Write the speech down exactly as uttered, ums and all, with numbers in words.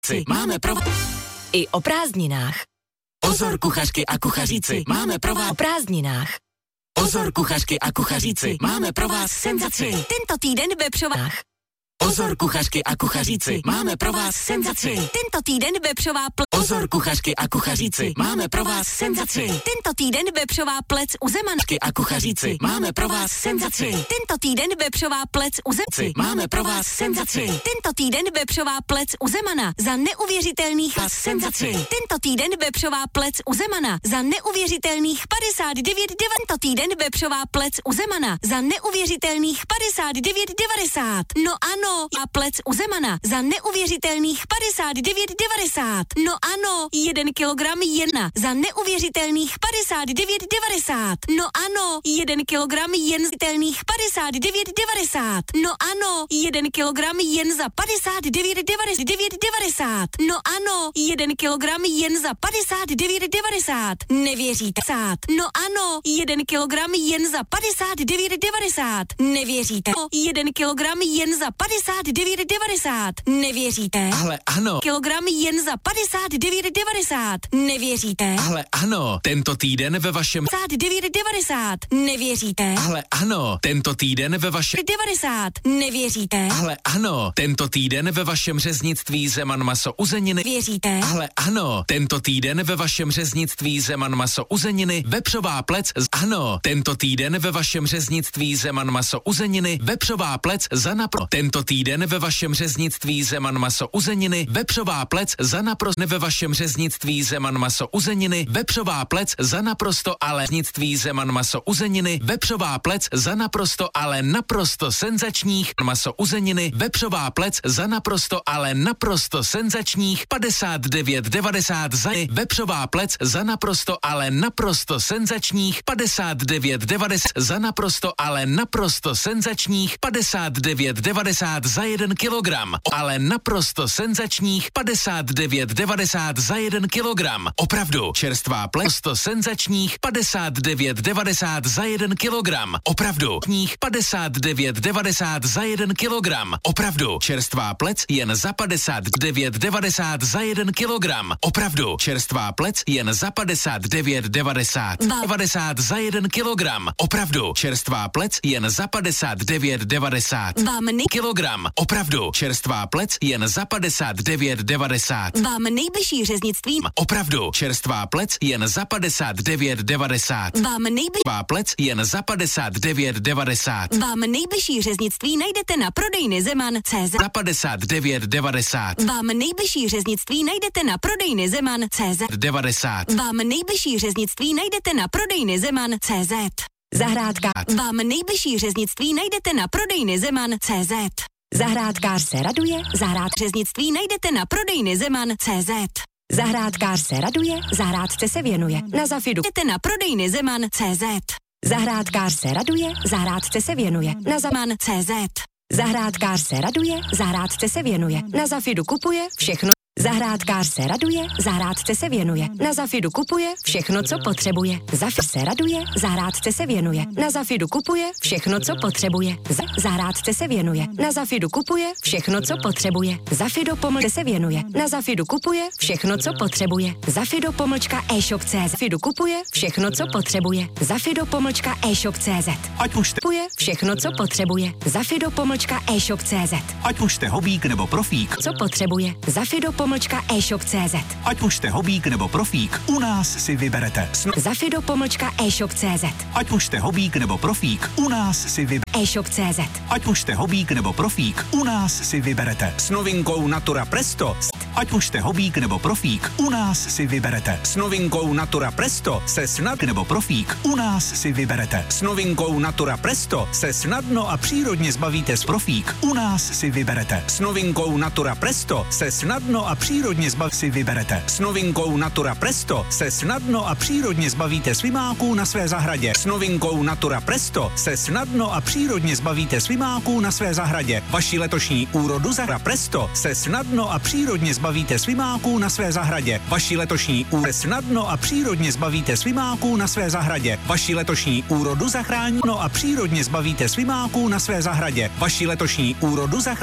Máme pro vás i o prázdninách. Pozor kuchařky a kuchaříci, máme pro vás O prázdninách. Pozor kuchařky a kuchaříci, máme pro vás senzaci. Tento týden ve Přovách. Pozor kuchařky a kuchaříci, máme pro vás senzaci. Tento týden vepřová plec. Pozor kuchařky a kuchaříci, máme pro vás senzaci. Tento týden vepřová plec u Zemanky a kuchaříci, máme pro vás senzaci. Tento týden vepřová plec u Zemci. Máme pro vás senzaci. Tento týden vepřová plec u Zemana za neuvěřitelných Vás senzaci. Tento týden vepřová plec u Zemana za neuvěřitelných padesát devět devadesát. Tento týden vepřová plec u Zemana za neuvěřitelných padesát devět devadesát. No ano, a plec u Zemana za neuvěřitelných padesát devět devadesát. No ano, jeden kilogram jen za neuvěřitelných padesát devět devadesát. No ano, jeden kilogram jen zitelných padesát devět devadesát. No ano, jeden kilogram jen za padesát devět devadesát. No ano, jeden kilogram jen za padesát devět devadesát. Nevěříte? No ano, jeden kilogram jen za padesát devět devadesát. Nevěříte? jeden kilogram jen za padesát devět devadesát. Nevěříte? Ale ano. Kilogram jen za padesát devět devadesát. Nevěříte? Ale ano, tento týden ve vašem padesát devět devadesát. Nevěříte? Ale ano, tento týden ve vašem devadesát. Nevěříte? Ale ano, tento týden ve vašem řeznictví Zeman maso uzeniny. Věříte? Ale ano, tento týden ve vašem řeznictví Zeman maso uzeniny, vepřová plec. Z... Ano, tento týden ve vašem řeznictví Zeman maso uzeniny, vepřová plec za napro. Tento týden ve vašem řeznictví Zeman maso uzeniny, vepřová plec za naprosto. Ve vašem řeznictví Zeman maso uzeniny, vepřová plec za naprosto, ale řeznictví Zeman maso uzeniny, vepřová plec za naprosto, ale naprosto senzačních maso uzeniny, vepřová plec za naprosto, ale naprosto senzačních padesát devět devadesát za vepřová plec za naprosto, ale naprosto senzačních padesát devět devadesát za naprosto, ale naprosto senzačních padesát devět devadesát za jeden kilogram, ale naprosto senzačních padesát devět devadesát za jeden kilogram. Opravdu, čerstvá plec senzačních padesát devět devadesát za jeden kilogram. Opravdu, knih padesát devět devadesát za jeden kilogram. Opravdu, čerstvá plec jen za padesát devět devadesát za jeden kilogram. Opravdu, čerstvá plec jen za padesát devět devadesát devadesát za jeden kilogram. Opravdu, čerstvá plec jen za padesát devět devadesát kilogram. Opravdu, čerstvá plec jen za padesát devět devadesát. Vám nejbližší řeznictví. Opravdu, čerstvá plec jen za padesát devět devadesát. Vám nejbližší plec jen za padesát devět devadesát. Vám nejbližší řeznictví najdete na prodejny Zeman tečka cé zet. Za padesát devět devadesát. Vám nejbližší řeznictví najdete na prodejny Zeman tečka cé zet. devadesát. Vám nejbližší řeznictví najdete na prodejny Zeman tečka cé zet. Zahrádka. Vám nejbližší řeznictví najdete na prodejny Zeman tečka cé zet. Zahrádkář se raduje, zahrád řeznictví najdete na prodejny Zeman tečka cé zet. Zahrádkář se raduje, zahrádce se věnuje. Na Zafidu jdete na prodejny Zeman tečka cé zet. Zahrádkář se raduje, zahrádce se věnuje. Na Zeman tečka cé zet. Zahrádkář se raduje, zahrádce se věnuje. Na Zafidu kupuje všechno. Zahrádkář se raduje, zahrádce se věnuje. Na Zafidu kupuje všechno, co potřebuje. Zafid se raduje, zahrádce se věnuje. Na Zafidu kupuje všechno, co potřebuje. Z- zahrádce se věnuje. Na Zafidu kupuje všechno, co potřebuje. Zafido pomlčka se věnuje. Na Zafidu kupuje všechno, co potřebuje. Zafido pomlčka e-shop tečka cé zet. Zafidu kupuje všechno, co potřebuje. Zafido pomlčka e-shop tečka cé zet. Ať už jste Kupuje všechno, co potřebuje. Zafido pomlčka e-shop tečka cé zet. Ať už jste hobík nebo profík. Co potřebuje. Zafido pomlčka e-shop tečka cé zet. Ať už jste hobík nebo profík, u nás si vyberete. Sno- Zafido pomlčka e-shop tečka cé zet. Ať už jste hobík nebo profík, u nás si vyberete. e-shop tečka cé zet. Ať už jste hobík nebo profík, u nás si vyberete. S novinkou Natura Presto. Ať už jste hobík nebo profík, u nás si vyberete. S novinkou Natura Presto se snad nebo profík, u nás si vyberete. S novinkou Natura Presto se snadno a přírodně zbavíte z profík, u nás si vyberete. S novinkou Natura Presto se snadno a přírodně zbav si vyberete. S novinkou Natura Presto se snadno a přírodně zbavíte svimáků na své zahradě. S novinkou Natura Presto se snadno a přírodně zbavíte svimáků na své zahradě. Vaši letošní úrodu Zahra Presto se snadno a přírodně zbavíte svimáků na své zahradě. Vaši letošní úrodu snadno a přírodně zbavíte svimáků na své zahradě. Vaši letošní úrodu zachrání a přírodně zbavíte svimáků na své zahradě. Vaši letošní úrodu zachrání